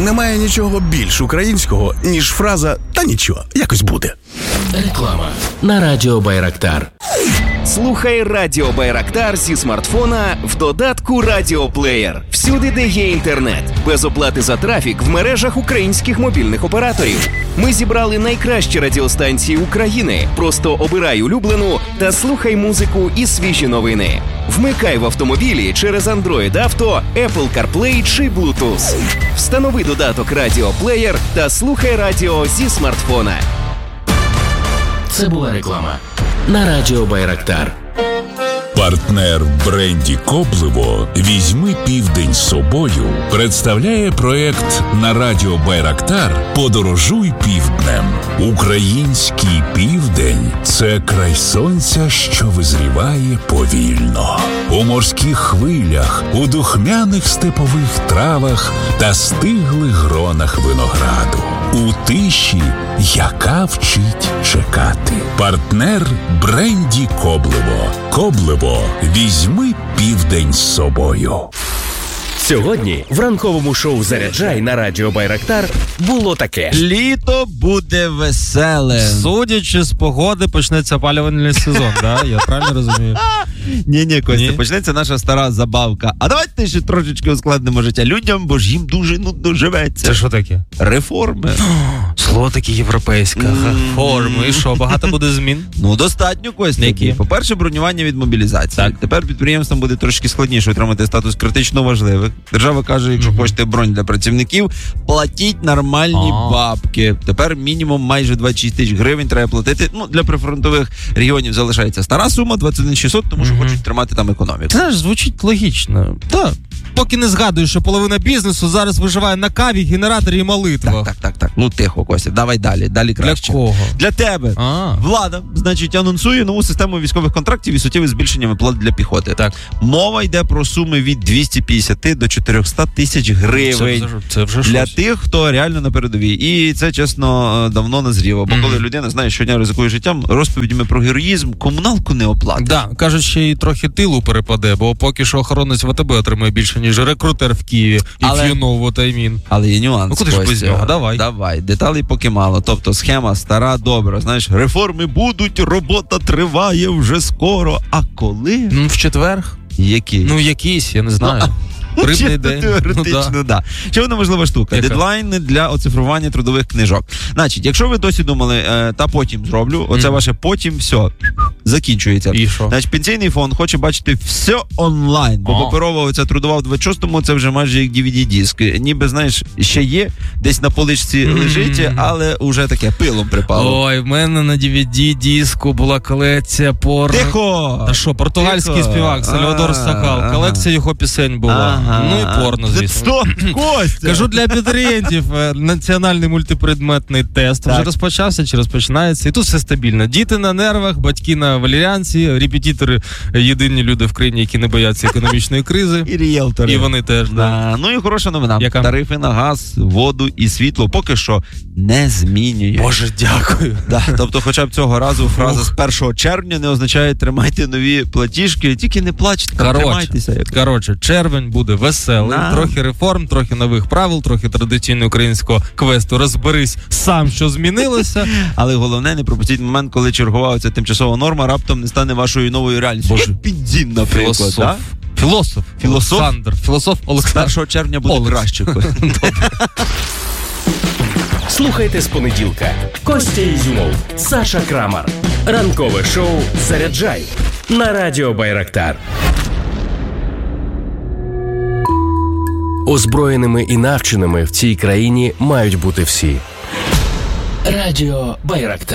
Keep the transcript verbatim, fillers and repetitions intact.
Немає нічого більш українського, ніж фраза «та нічого, якось буде». Реклама на Радіо Байрактар. Слухай Радіо Байрактар зі смартфона в додатку Радіоплеєр. Всюди, де є інтернет. Без оплати за трафік в мережах українських мобільних операторів. Ми зібрали найкращі радіостанції України. Просто обирай улюблену та слухай музику і свіжі новини. Вмикай в автомобілі через Android Auto, Apple CarPlay чи Bluetooth. Встанови додаток Радіоплеєр та слухай радіо зі смартфона. Це була реклама на Радіо Байрактар. Партнер в бренді «Коблево» «Візьми південь з собою» представляє проект на Радіо Байрактар «Подорожуй півднем». Український південь – це край сонця, що визріває повільно. У морських хвилях, у духмяних степових травах та стиглих гронах винограду. У тиші, яка вчить чекати. Партнер бренді «Коблево». «Коблево» «Візьми південь з собою». Сьогодні в ранковому шоу «Заряджай» на Радіо Байрактар було таке. Літо буде веселе. Судячи з погоди, почнеться опалювальний сезон, да? Я правильно розумію? Ні-ні, Костя, Ні? почнеться наша стара забавка. А давайте ще трошечки ускладнимо життя людям, бо ж їм дуже нудно живеться. Це що таке? Реформи. Слово таке європейське. Реформи. І що, багато буде змін? Ну, достатньо, Костя. Які? По-перше, бронювання від мобілізації. Так. Тепер підприємствам буде трошки складніше отримати статус критично важливих. Держава каже, якщо хочете бронь для працівників, платіть нормальні А. бабки. Тепер мінімум майже двадцять шість тисяч гривень треба платити. Ну, для прифронтових регіонів залишається стара сума, двадцять один тисяча шістсот, тому що Мгм. хочуть тримати там економіку. Це ж звучить логічно. Так. Поки не згадую, що половина бізнесу зараз виживає на каві, генераторі і молитвах. Так, так, так, так. Ну, тихо, Костя, давай далі, далі Для краще. кого? Для тебе. А. Влада, значить, анонсує нову систему військових контрактів і суттєве збільшення виплат для піхоти. Так. Мова йде про суми від двісті п'ятдесят до чотириста тисяч гривень. Це, вже- це вже Для щось. тих, хто реально на передовій. І це, чесно, давно назріло. Бо Мгм. коли людина, знає, щодня ризикує життям, розповідями про героїзм, комуналку не оплатить. Да, кажуть, ще й трохи тилу перепаде, бо поки що охоронець ВТБ отримує більше, ніж рекрутер в Києві. If Але- you know what I mean. Але є нюанс. Ну, куди ж Костя. без нього? Давай. Давай. Деталей поки мало. Тобто схема стара, добра. Знаєш, реформи будуть, робота триває вже скоро. А коли? Ну, в четверг. Які? Ну, якийсь, я не знаю. Рибний Чисто день. теоретично, Ну, да. да. Ще одна важлива штука. Яка? Дедлайни для оцифрування трудових книжок. Значить, якщо ви досі думали, е, та потім зроблю, оце Мгм. ваше потім все закінчується. І що? Значить, пенсійний фонд хоче бачити все онлайн, бо О. паперова оця трудова в двадцять шостому це вже майже як ді ві ді-диск. Ніби, знаєш, ще є, десь на поличці Мгм. лежить, але вже таке пилом припало. Ой, в мене на ді ві ді-диску була колекція пор... Тихо! Та що, португальський Тихо. співак Сальвадор А, Сахал. ага. Колекція його пісень була. Ага. Ну і порно, звісно. Стоп, Костя! Кажу для абітурієнтів, е, національний мультипредметний тест Так. вже розпочався чи розпочинається. І тут все стабільно. Діти на нервах, батьки на валеріанці, репетитори – єдині люди в країні, які не бояться економічної кризи. І ріелтори. І вони теж, да. Да. Ну і хороша новина. Яка? Тарифи на газ, воду і світло поки що не змінюють. Боже, дякую. Да, тобто хоча б цього разу фраза з першого червня не означає тримайте нові платіжки, тільки не плачте, там, Коротше, тримайтеся. як- коротше, червень буде веселий, Да. трохи реформ, трохи нових правил, трохи традиційного українського квесту. Розберись сам, що змінилося. Але головне, не пропустіть момент, коли чергова ця тимчасова норма раптом не стане вашою новою реальністю. Боже. Як бензин, наприклад. Філософ. Да? Філософ. Філософ? Олександр. Філософ З Олександр. першого червня буде Олекс. краще. Слухайте з понеділка. Костя Ізюмов, Саша Крамар. Ранкове шоу «Заряджай» на Радіо Байрактар. Озброєними і навченими в цій країні мають бути всі. Радіо Байрактар.